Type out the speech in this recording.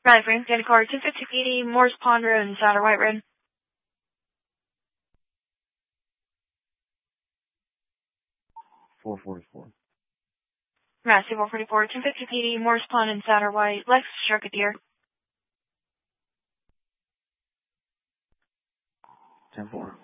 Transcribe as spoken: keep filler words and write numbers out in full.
Right, Frank, Danny Car, two fifty P D, Morse Ponder, and Souter White Road. four forty-four. Right, four forty-four, two fifty P D, Morse Pond, and Souter White, Lex, struck a deer. ten four.